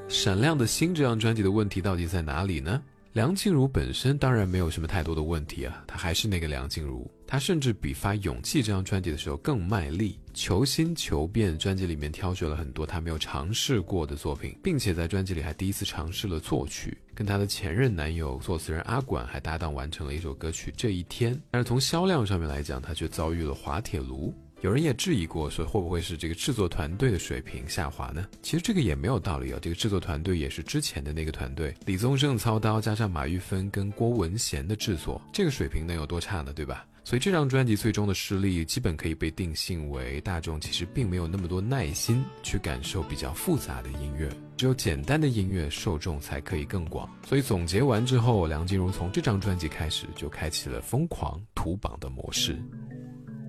闪亮的星这张专辑的问题到底在哪里呢？梁静茹本身当然没有什么太多的问题啊，她还是那个梁静茹，她甚至比发《勇气》这张专辑的时候更卖力，求新求变，专辑里面挑选了很多她没有尝试过的作品，并且在专辑里还第一次尝试了作曲，跟她的前任男友作词人阿管还搭档完成了一首歌曲《这一天》，但是从销量上面来讲，她却遭遇了滑铁卢。有人也质疑过，说会不会是这个制作团队的水平下滑呢？其实这个也没有道理啊，这个制作团队也是之前的那个团队，李宗盛操刀加上马玉芬跟郭文贤的制作，这个水平能有多差呢，对吧？所以这张专辑最终的失利基本可以被定性为大众其实并没有那么多耐心去感受比较复杂的音乐，只有简单的音乐受众才可以更广。所以总结完之后，梁静茹从这张专辑开始就开启了疯狂土榜的模式。